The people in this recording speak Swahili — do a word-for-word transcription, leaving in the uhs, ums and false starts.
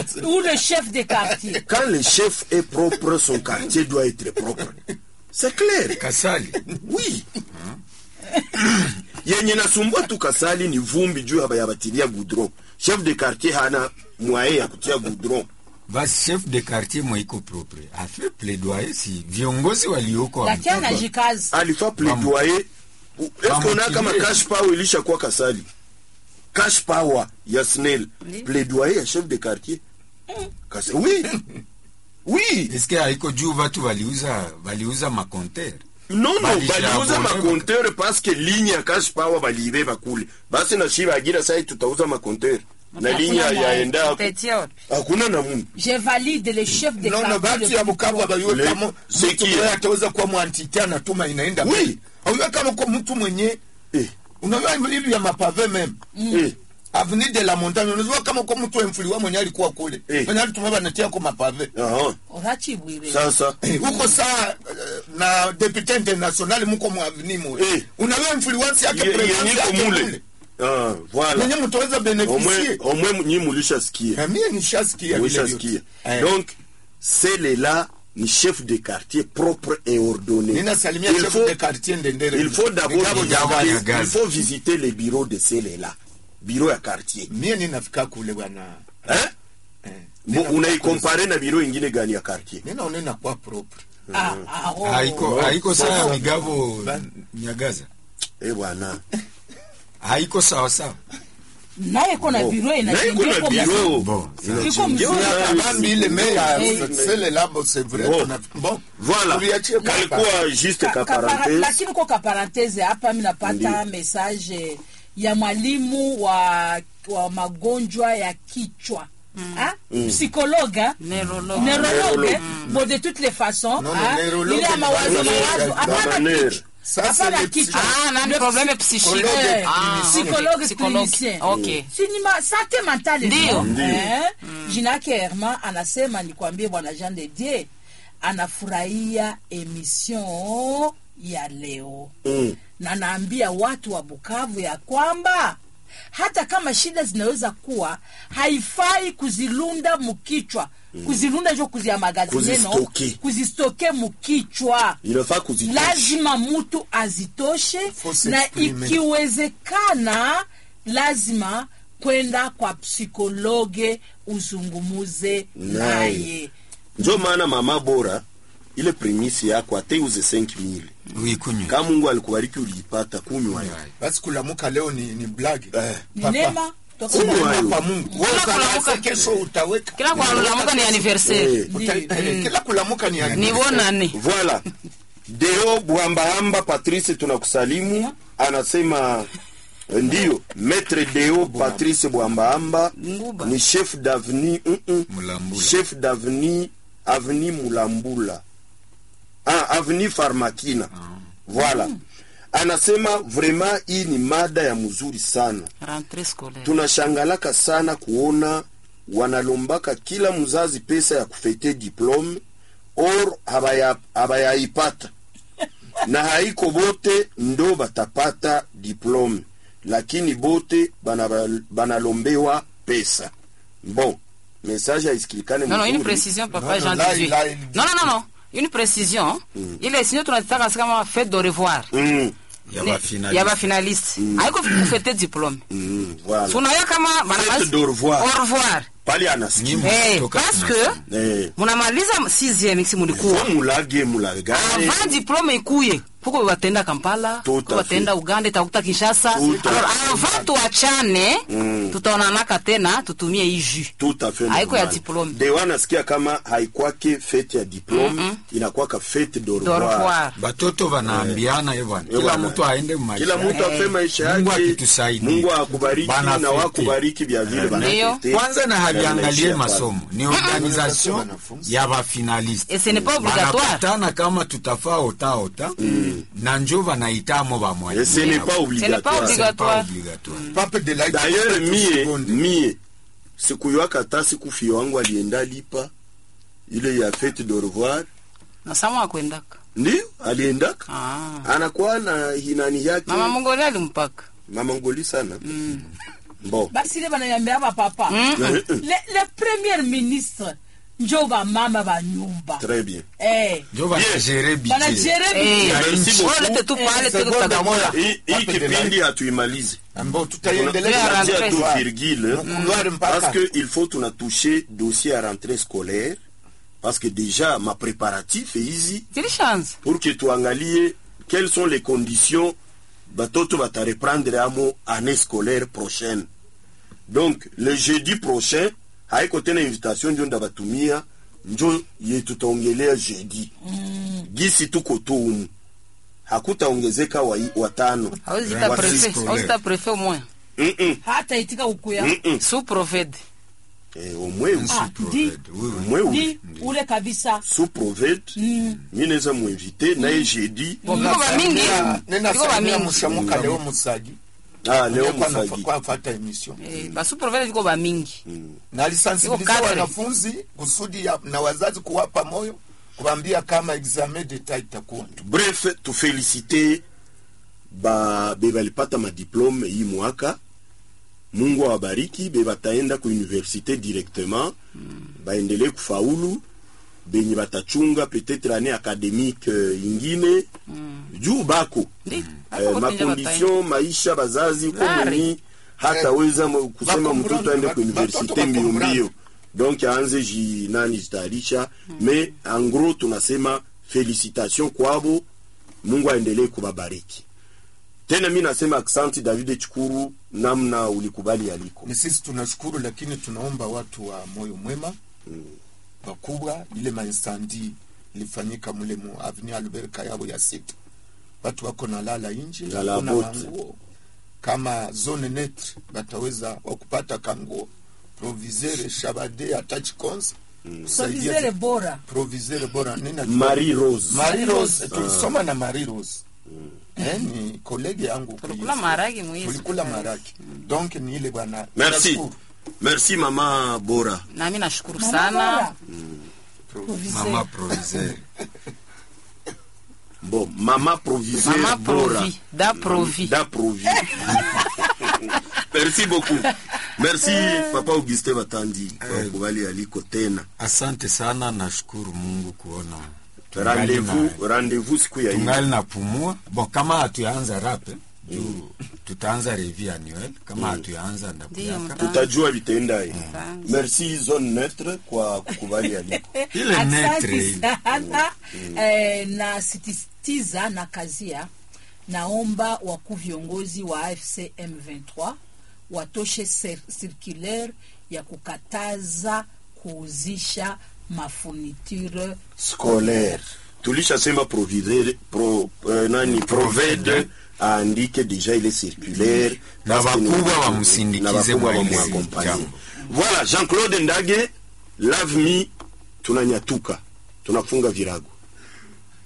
Ou le chef de quartier. Quand le chef est propre, son quartier doit être propre. C'est clair. Kasali. Oui. Yenye nasumbua tu Kasali ni vumbi juu habayabatilia goudron. Chef de quartier hana moyen ya kutia goudron. Basi chef de quartier mwaiko propre. A fait plaidoyer si viongozi walioko wa Lakini anajikazi. Alifa plaidoyer. Est-ce qu'on a kama cash power ilisha kwa Kasali? Cash power ya Snell. Plaidoyer ya chef de quartier. Kasi, oui. Oui. Est-ce que haiko juu watu waliuza waliuza makonter? Non, non, baliuza ma makonteur parce que ligne ya cash power balibeba kule. Basi na shiba agira sai tutauza makonteur. Na ligne ya enda. Hakuna na mungu. Je valide le chef de quartier. Non, non, batu ya Bukavu abaywe kama mtu mwenye ataweza kuwa mwantite anatuma inaenda. Oui. Auwe kama kwa mtu mwenye eh unajua hivi ya mapave même. Eh. Avenue de la Montagne, unajua kama kwa mtu emfuliwa mwenye alikuwa kule. Mwenye alituma banatia kwa mapave. Aha. Orachi bwire. Sasa huko saa na député international mko mu avenue mo. Unajua influence yake president mule. Ah, voilà. Mwenye mtaweza bénéficier. Au moins nyi mulisha sikia. Mimi nishasikia. Nishasikia. Donc c'est là ni chef de quartier propre et ordonné. Nina salimia chef de quartier ndendere. Il faut d'abord il faut visiter les bureaux de celle là. Bureau ya quartier. Mimi ninafika kule bwana. Eh? Eh. Unaikompare na bureau ingine gani ya quartier? Mimi naona kwa propre. Ah, ah, oh. Haiko haiko sawa migavo Nyagaza. Eh bwana. Haiko sawa sawa. Naye kuna bureau ina Naye kuna bureau. Bon. Kiko mzuri kabambi ile meya c'est là c'est vrai. Bon. Voilà. Kalikuwa juste ka parenthèse. Lakini kwa parenthèse hapa mimi napata message ya mwalimu wa wa magonjwa ya kichwa. Mm. Ah? Mm. Psychologue, neurologue, neurologue, mm. Bon de toutes les façons, non, ah, il a mawazo mawazo hapana kichwa. Hapana kichwa. Ah, na problème psychique. Ah, psychologue clinicien. Okay. Sinima santé mentale ndio. Eh? Mm. Jina Kerma anasema nikwambie bwana Jean de Dieu anafurahia emission ya leo. Mm. Na naambia watu wa Bukavu ya kwamba hata kama shida zinaweza kuwa haifai kuzilunda mkichwa. Mm. Kuzilunda jo kuzia magazineno, kuzistoke mkichwa. Inafaa kuzitosha. Lazima mtu azitoshe na ikiwezekana lazima kwenda kwa psikologe uzungumuze naye. Ndio maana mama bora ile premisi yako ateuze cinq mille. Oui, kunywa. Kama Mungu alikubariki uliipata kunywa hiyo. Basi kulamuka leo ni ni blague. Eh. Nema kunywa kwa Mungu. Wewe kulamuka kesho utaweka. Kila kulamuka ni anniversaire. Kila kulamuka ni ni bonane. Voilà. Deo Bwambahamba Patrice tunakusalimu. Anasema ndio Maître Deo Patrice Bwambahamba ni chef d'avenue mm -mm. Chef d'avenue avenue Mulambula. Ah, avenue Farmakina. Ah. Voilà. Mm. Anasema vraiment hii ni mada ya mzuri sana. Rentrée scolaire. Tunashangalaka sana kuona wanalombaka kila mzazi pesa ya kufete diplome or habaya habayaipata. Na haiko bote ndo batapata diplome, lakini bote banalombewa pesa. Bon, message isikikane. Non non, une précision papa Jean dix-huit. Non non non non. Une précision, mm. Il est signé tunataka kama fête de revoir. Mm. Yaba finaliste. Yaba finaliste. Mm. Haiko fête diplôme. Mm. Voilà. Tunaya kama fête de revoir. Au revoir. Pali anasikia. Eh, parce que eh. Munamaliza sixième si mulikuwa. Mulage mulage. Avant diplôme ikuye. Puko watenda Kampala, puko watenda Uganda, itakuta Kinshasa. Alors avant tuachane, mm. Tutaonana tena tutumie hii jus. Tout à fait. Haiko ya diplôme. Dewa nasikia kama haikwake fete ya diplôme, mm -mm. Inakuwa ka fete de revoir. Batoto wanaambiana hivyo. Kila mtu aende maisha. Kila mtu afanye maisha yake. Mungu akitusaidie. Mungu akubariki na wakubariki vya vile bana. Kwanza na hajiangalie masomo. Ni organisation ya ba finaliste. Et ce n'est pas obligatoire. Tana kama tutafaa ota ota. Mm. Na njova na itamo ba moyo. Ce n'est pas obligatoire. Ce n'est pas obligatoire. D'ailleurs mie mie siku yoka hata siku fio wangu alienda lipa ile ya fête de revoir. Na sama akwendaka. Ndio aliendaka. Ah. Anakuwa na hinani yake. Mama Mongoli alimpaka. Mama Mongoli sana. Mm. Bon. basi le banayambia ba papa le, le premier ministre njo ba mama ba nyumba. Très bien. Eh. Njo ba gérer budget. Bana gérer budget. Merci beaucoup. Wale tu pale tu tutagamula. Hii kipindi hatuimalize. Ambao tutaendelea kuanzia tu virgule parce que il faut tunatoucher dossier à rentrée scolaire parce que déjà ma préparatif est easy. Quelle chance. Pour que tuangalie quelles sont les conditions batoto bata reprendre amo année scolaire prochaine. Donc le jeudi prochain haiko tena invitation ndio ndabatumia njo yetutaongelea jeudi. Mm. Gisi tuko tu hakutaongezeka wa watano. Hauzi ta prefet, hauzi ta prefet au moins. Mm -mm. Hata itika ukuya. Mm -mm. Sous profet. Eh, au moins aussi ah, profet. Au moins di ule kabisa. Sous profet. Mm. Mimi naweza muinviter na jeudi. Niko ba mingi. Nena sasa mshamuka leo Musagi. Ah, leo Musagi. Kwa fata emission. Eh, ba sous profet niko ba mingi. Mm. Na lisensibiliser wanafunzi kusudi ya, na wazazi kuwapa moyo kuambia kama examen d'etat itakuwa. Bref, tu féliciter ba beba lipata ma diplôme hii mwaka. Mungu awabariki, beba taenda ku université directement. Mm. Baendelee kufaulu. Benye batachunga peut-être année académique uh, ingine. Mm. Juu bako. Mm. Uh, ma condition maisha bazazi komeni hata weza kusema mtoto aende ku université mbio mbio. Donc aanze ji nani jitarisha. Mm. Mais en gros tunasema félicitations kwabo. Mungu aendelee kubabariki. Tena mimi nasema asante David Chikuru namna ulikubali aliko. Ni sisi tunashukuru, lakini tunaomba watu wa moyo mwema mm. wakubwa ile mainstandi ilifanyika mule mu avenue Albert Kayabo ya sita. Watu wako na lala nje na manguo kama zone net bataweza wakupata kanguo proviseur Shabade attach cons mm. proviseur bora proviseur bora nina Marie Rose Marie Rose tulisoma na Marie Rose mm. Eh, ni kolege yangu tulikula maragi muizi tulikula maragi mm. Donc ni ile bwana. Merci merci mama Bora. Na mimi nashukuru sana mm. Mama proviseur. Bon, mama proviseur mama Bora. Provi, da provi. Da provi. Merci beaucoup. Merci Papa Auguste Batandi kwa eh, kubali aliko tena. Asante sana, nashukuru Mungu kuona rendez-vous rendez-vous siku ya tungali na pumua. Bon, kama hatuanza rap juu mm. tutaanza revue annuelle kama hatuanza mm. ndapuyaka tutajua vitaenda hivi. Mm. Merci zone neutre kwa kukubali aliko. Ile neutre mm. eh, na sitistiza na kazia naomba wakuu viongozi wa A F C M vingt-trois watoshe circulaire ya kukataza kuuzisha mafurniture scolaire. Tulisha sema proviseur pro euh, nani provede aandike deja ile circulaire na bakubwa wa msindikize wa muakompanye. Voilà, Jean-Claude Ndage, Lave Me tunanyatuka. Tunafunga virago.